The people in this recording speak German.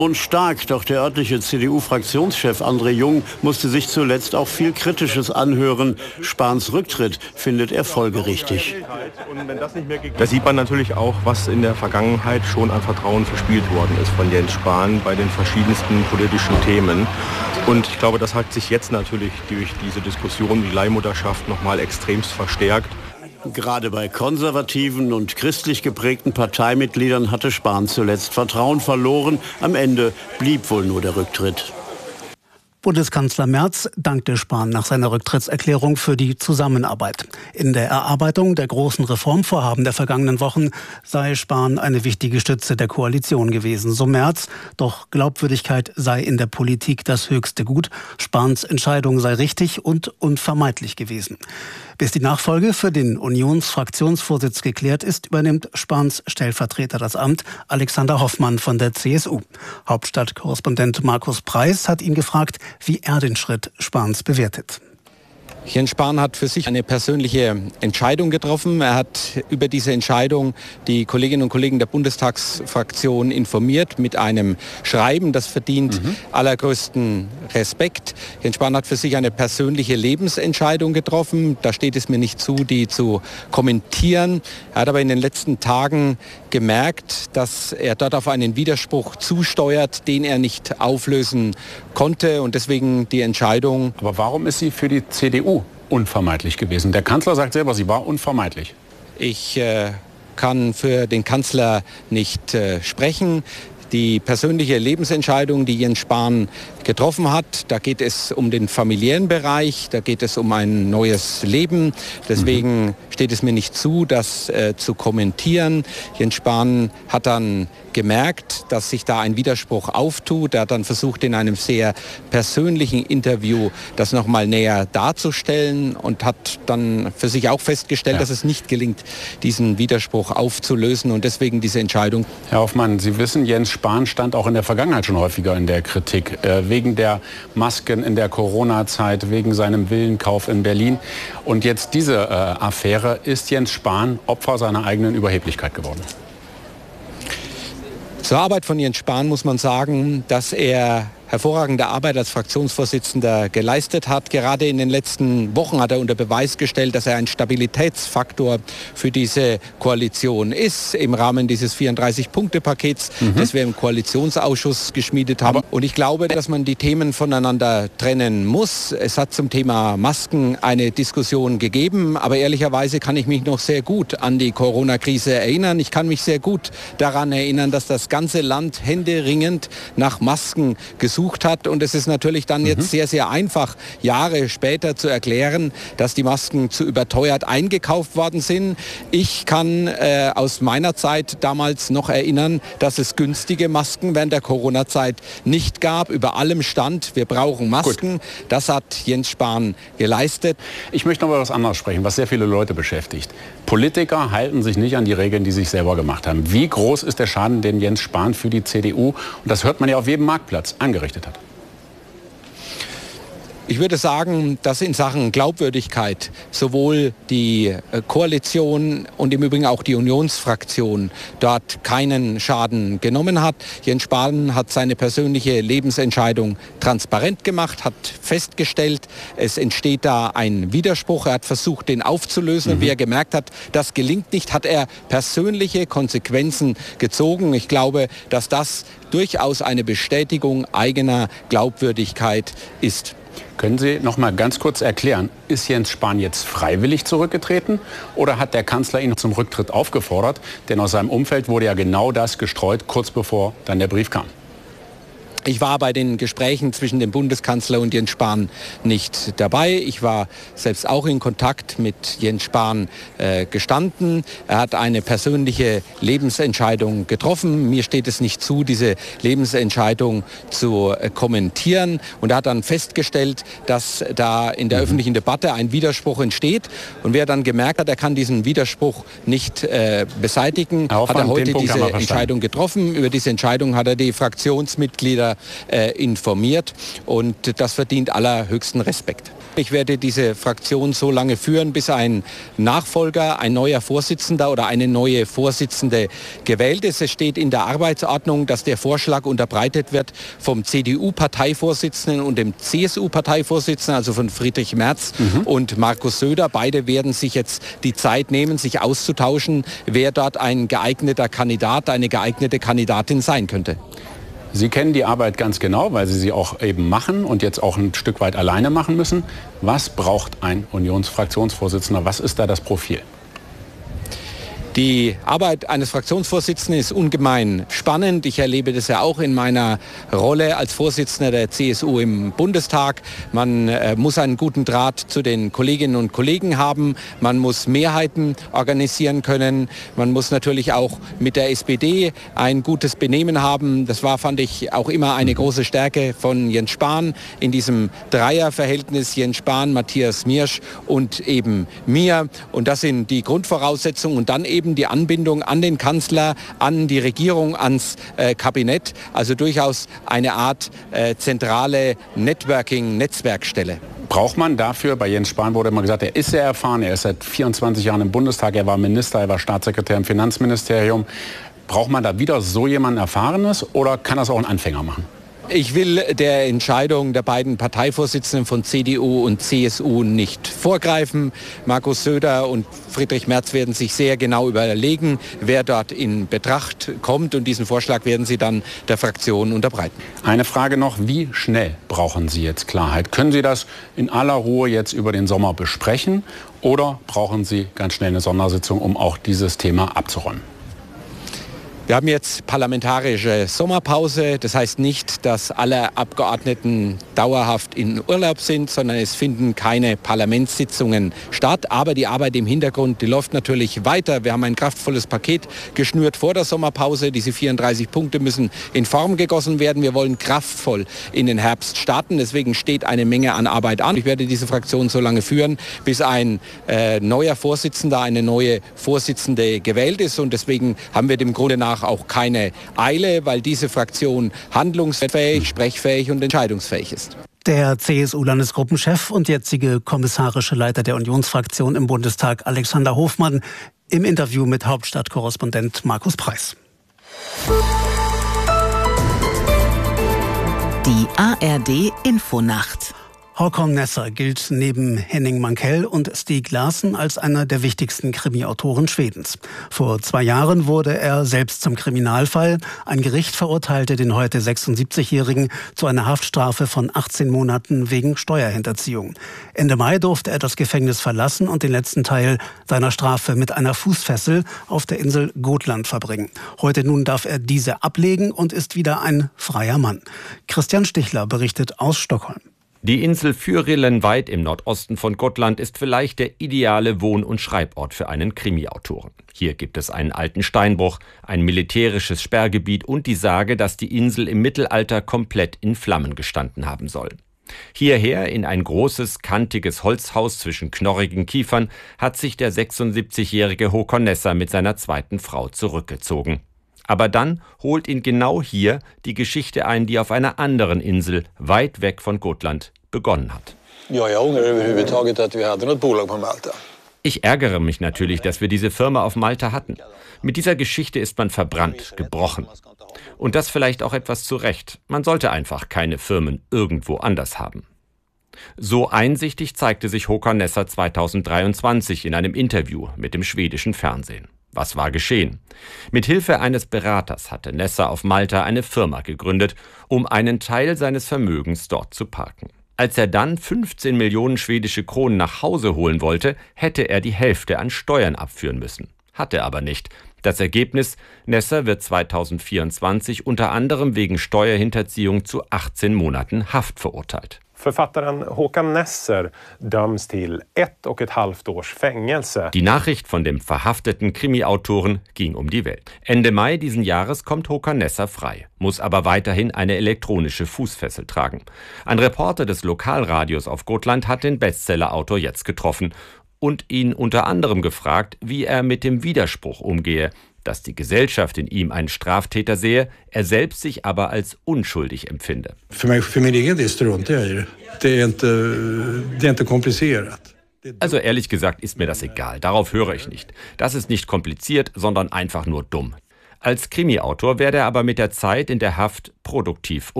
Und stark, doch der örtliche CDU-Fraktionschef André Jung musste sich zuletzt auch viel Kritisches anhören. Spahns Rücktritt findet er folgerichtig. Da sieht man natürlich auch, was in der Vergangenheit schon an Vertrauen verspielt worden ist von Jens Spahn bei den verschiedensten politischen Themen. Und ich glaube, das hat sich jetzt natürlich durch diese Diskussion die Leihmutterschaft nochmal extremst verstärkt. Gerade bei konservativen und christlich geprägten Parteimitgliedern hatte Spahn zuletzt Vertrauen verloren. Am Ende blieb wohl nur der Rücktritt. Bundeskanzler Merz dankte Spahn nach seiner Rücktrittserklärung für die Zusammenarbeit. In der Erarbeitung der großen Reformvorhaben der vergangenen Wochen sei Spahn eine wichtige Stütze der Koalition gewesen, so Merz. Doch Glaubwürdigkeit sei in der Politik das höchste Gut. Spahns Entscheidung sei richtig und unvermeidlich gewesen. Bis die Nachfolge für den Unionsfraktionsvorsitz geklärt ist, übernimmt Spahns Stellvertreter das Amt, Alexander Hoffmann von der CSU. Hauptstadtkorrespondent Markus Preis hat ihn gefragt, wie er den Schritt Spahns bewertet. Jens Spahn hat für sich eine persönliche Entscheidung getroffen. Er hat über diese Entscheidung die Kolleginnen und Kollegen der Bundestagsfraktion informiert mit einem Schreiben. Das verdient allergrößten Respekt. Jens Spahn hat für sich eine persönliche Lebensentscheidung getroffen. Da steht es mir nicht zu, die zu kommentieren. Er hat aber in den letzten Tagen gemerkt, dass er dort auf einen Widerspruch zusteuert, den er nicht auflösen konnte, und deswegen die Entscheidung. Aber warum ist sie für die CDU unvermeidlich gewesen? Der Kanzler sagt selber, sie war unvermeidlich. Ich kann für den Kanzler nicht sprechen. Die persönliche Lebensentscheidung, die Jens Spahn getroffen hat, da geht es um den familiären Bereich, da geht es um ein neues Leben. Deswegen steht es mir nicht zu, das zu kommentieren. Jens Spahn hat dann gemerkt, dass sich da ein Widerspruch auftut. Er hat dann versucht, in einem sehr persönlichen Interview das nochmal näher darzustellen und hat dann für sich auch festgestellt, dass es nicht gelingt, diesen Widerspruch aufzulösen, und deswegen diese Entscheidung. Herr Hoffmann, Sie wissen, Jens Spahn stand auch in der Vergangenheit schon häufiger in der Kritik, wegen der Masken in der Corona-Zeit, wegen seinem Villenkauf in Berlin. Und jetzt diese Affäre, ist Jens Spahn Opfer seiner eigenen Überheblichkeit geworden? Zur Arbeit von Jens Spahn muss man sagen, dass er hervorragende Arbeit als Fraktionsvorsitzender geleistet hat. Gerade in den letzten Wochen hat er unter Beweis gestellt, dass er ein Stabilitätsfaktor für diese Koalition ist, im Rahmen dieses 34-Punkte-Pakets, das wir im Koalitionsausschuss geschmiedet haben. Und ich glaube, dass man die Themen voneinander trennen muss. Es hat zum Thema Masken eine Diskussion gegeben, aber ehrlicherweise kann ich mich noch sehr gut an die Corona-Krise erinnern. Ich kann mich sehr gut daran erinnern, dass das ganze Land händeringend nach Masken gesucht hat, und es ist natürlich dann jetzt sehr, sehr einfach, Jahre später zu erklären, dass die Masken zu überteuert eingekauft worden sind. Ich kann aus meiner Zeit damals noch erinnern, dass es günstige Masken während der Corona-Zeit nicht gab. Über allem stand, wir brauchen Masken. Gut. Das hat Jens Spahn geleistet. Ich möchte noch über was anderes sprechen, was sehr viele Leute beschäftigt. Politiker halten sich nicht an die Regeln, die sie sich selber gemacht haben. Wie groß ist der Schaden, den Jens Spahn für die CDU, und das hört man ja auf jedem Marktplatz, angerichtet hat? Ich würde sagen, dass in Sachen Glaubwürdigkeit sowohl die Koalition und im Übrigen auch die Unionsfraktion dort keinen Schaden genommen hat. Jens Spahn hat seine persönliche Lebensentscheidung transparent gemacht, hat festgestellt, es entsteht da ein Widerspruch. Er hat versucht, den aufzulösen. Und wie er gemerkt hat, das gelingt nicht, hat er persönliche Konsequenzen gezogen. Ich glaube, dass das durchaus eine Bestätigung eigener Glaubwürdigkeit ist. Können Sie noch mal ganz kurz erklären, ist Jens Spahn jetzt freiwillig zurückgetreten oder hat der Kanzler ihn zum Rücktritt aufgefordert? Denn aus seinem Umfeld wurde ja genau das gestreut, kurz bevor dann der Brief kam. Ich war bei den Gesprächen zwischen dem Bundeskanzler und Jens Spahn nicht dabei. Ich war selbst auch in Kontakt mit Jens Spahn gestanden. Er hat eine persönliche Lebensentscheidung getroffen. Mir steht es nicht zu, diese Lebensentscheidung zu kommentieren. Und er hat dann festgestellt, dass da in der öffentlichen Debatte ein Widerspruch entsteht. Und wer dann gemerkt hat, er kann diesen Widerspruch nicht beseitigen, hat er heute diese Entscheidung getroffen. Über diese Entscheidung hat er die Fraktionsmitglieder informiert, und das verdient allerhöchsten Respekt. Ich werde diese Fraktion so lange führen, bis ein Nachfolger, ein neuer Vorsitzender oder eine neue Vorsitzende gewählt ist. Es steht in der Arbeitsordnung, dass der Vorschlag unterbreitet wird vom CDU-Parteivorsitzenden und dem CSU-Parteivorsitzenden, also von Friedrich Merz und Markus Söder. Beide werden sich jetzt die Zeit nehmen, sich auszutauschen, wer dort ein geeigneter Kandidat, eine geeignete Kandidatin sein könnte. Sie kennen die Arbeit ganz genau, weil Sie sie auch eben machen und jetzt auch ein Stück weit alleine machen müssen. Was braucht ein Unionsfraktionsvorsitzender? Was ist da das Profil? Die Arbeit eines Fraktionsvorsitzenden ist ungemein spannend. Ich erlebe das ja auch in meiner Rolle als Vorsitzender der CSU im Bundestag. Man muss einen guten Draht zu den Kolleginnen und Kollegen haben. Man muss Mehrheiten organisieren können. Man muss natürlich auch mit der SPD ein gutes Benehmen haben. Das war, fand ich, auch immer eine große Stärke von Jens Spahn in diesem Dreierverhältnis. Jens Spahn, Matthias Miersch und eben mir. Und das sind die Grundvoraussetzungen. Und dann eben die Anbindung an den Kanzler, an die Regierung, ans Kabinett. Also durchaus eine Art zentrale Netzwerkstelle. Braucht man dafür, bei Jens Spahn wurde immer gesagt, er ist sehr erfahren, er ist seit 24 Jahren im Bundestag, er war Minister, er war Staatssekretär im Finanzministerium. Braucht man da wieder so jemanden Erfahrenes oder kann das auch ein Anfänger machen? Ich will der Entscheidung der beiden Parteivorsitzenden von CDU und CSU nicht vorgreifen. Markus Söder und Friedrich Merz werden sich sehr genau überlegen, wer dort in Betracht kommt. Und diesen Vorschlag werden sie dann der Fraktion unterbreiten. Eine Frage noch, wie schnell brauchen Sie jetzt Klarheit? Können Sie das in aller Ruhe jetzt über den Sommer besprechen oder brauchen Sie ganz schnell eine Sondersitzung, um auch dieses Thema abzuräumen? Wir haben jetzt parlamentarische Sommerpause. Das heißt nicht, dass alle Abgeordneten dauerhaft in Urlaub sind, sondern es finden keine Parlamentssitzungen statt. Aber die Arbeit im Hintergrund, die läuft natürlich weiter. Wir haben ein kraftvolles Paket geschnürt vor der Sommerpause. Diese 34 Punkte müssen in Form gegossen werden. Wir wollen kraftvoll in den Herbst starten. Deswegen steht eine Menge an Arbeit an. Ich werde diese Fraktion so lange führen, bis ein neuer Vorsitzender, eine neue Vorsitzende gewählt ist. Und deswegen haben wir dem Grunde nach auch keine Eile, weil diese Fraktion handlungsfähig, sprechfähig und entscheidungsfähig ist. Der CSU-Landesgruppenchef und jetzige kommissarische Leiter der Unionsfraktion im Bundestag, Alexander Hofmann, im Interview mit Hauptstadtkorrespondent Markus Preis. Die ARD-Infonacht. Håkon Nesser gilt neben Henning Mankell und Stieg Larsson als einer der wichtigsten Krimiautoren Schwedens. Vor 2 Jahren wurde er selbst zum Kriminalfall. Ein Gericht verurteilte den heute 76-Jährigen zu einer Haftstrafe von 18 Monaten wegen Steuerhinterziehung. Ende Mai durfte er das Gefängnis verlassen und den letzten Teil seiner Strafe mit einer Fußfessel auf der Insel Gotland verbringen. Heute nun darf er diese ablegen und ist wieder ein freier Mann. Christian Stichler berichtet aus Stockholm. Die Insel Fyrillen weit im Nordosten von Gotland ist vielleicht der ideale Wohn- und Schreibort für einen Krimiautoren. Hier gibt es einen alten Steinbruch, ein militärisches Sperrgebiet und die Sage, dass die Insel im Mittelalter komplett in Flammen gestanden haben soll. Hierher, in ein großes, kantiges Holzhaus zwischen knorrigen Kiefern, hat sich der 76-jährige Håkon Nesser mit seiner zweiten Frau zurückgezogen. Aber dann holt ihn genau hier die Geschichte ein, die auf einer anderen Insel, weit weg von Gotland, begonnen hat. Ich ärgere mich natürlich, dass wir diese Firma auf Malta hatten. Mit dieser Geschichte ist man verbrannt, gebrochen. Und das vielleicht auch etwas zu Recht. Man sollte einfach keine Firmen irgendwo anders haben. So einsichtig zeigte sich Håkon Nesser 2023 in einem Interview mit dem schwedischen Fernsehen. Was war geschehen? Mit Hilfe eines Beraters hatte Nesser auf Malta eine Firma gegründet, um einen Teil seines Vermögens dort zu parken. Als er dann 15 Millionen schwedische Kronen nach Hause holen wollte, hätte er die Hälfte an Steuern abführen müssen. Hat er aber nicht. Das Ergebnis: Nesser wird 2024 unter anderem wegen Steuerhinterziehung zu 18 Monaten Haft verurteilt. Författaren Håkon Nesser döms till 1,5 års fängelse. Die Nachricht von dem verhafteten Krimiautoren ging um die Welt. Ende Mai diesen Jahres kommt Håkon Nesser frei, muss aber weiterhin eine elektronische Fußfessel tragen. Ein Reporter des Lokalradios auf Gotland hat den Bestsellerautor jetzt getroffen und ihn unter anderem gefragt, wie er mit dem Widerspruch umgehe, dass die Gesellschaft in ihm einen Straftäter sehe, er selbst sich aber als unschuldig empfinde. Für min egen del struntar jag i det. Det är inte komplicerat. Also ehrlich gesagt ist mir das egal, darauf höre ich nicht. Das ist nicht kompliziert, sondern einfach nur dumm. Als Krimi-Autor werde er aber mit der Zeit in der Haft produktiv